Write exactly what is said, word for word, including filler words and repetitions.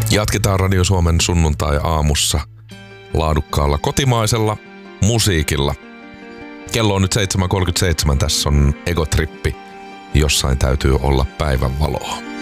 Jatketaan Radio Suomen sunnuntai-aamussa laadukkaalla kotimaisella musiikilla. Kello on nyt seitsemän kolmekymmentäseitsemän, tässä on Egotrippi. Jossain täytyy olla päivänvaloa.